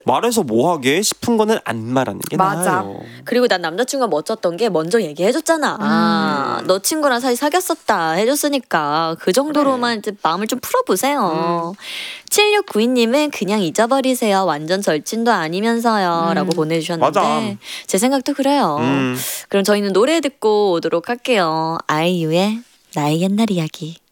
말해서 뭐하게 싶은 거는 안 말하는 게 맞아. 나아요. 그리고 난 남자친구가 멋졌던 게 먼저 얘기해줬잖아. 너 친구랑 사이 사귀었었다 해줬으니까 그 정도로만 이제 마음을 좀 풀어보세요. 7692님은 그냥 잊어버리세요. 완전 절친도 아니면서요. 라고 보내주셨는데 맞아. 제 생각도 그래요. 그럼 저희는 노래 듣고 오도록 할게요. 아이유의 나의 옛날 이야기.